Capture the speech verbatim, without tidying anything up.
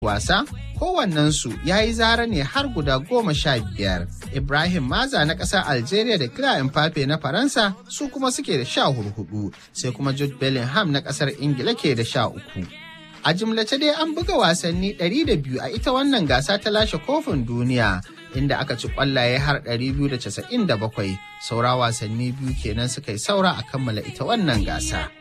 wasa, kowannensu ya yi zara ne har guda goma sha biyar. Ibrahim Maza na ƙasar Algeria da Kylian Mbappe na Faransa su kuma suke da sha hurhudu, sai kuma Jude Bellingham na ƙasar Ingila ke da sha uku. A jimlace dai an buga wasanni ɗari da biyu a ita wannan gasa ta lashe kofin duniya, inda aka ci ƙwallaye har ɗari biyu da casa'in da bakwai, saura wasanni biyu kenan suka yi saura a kammala ita wannan gasa.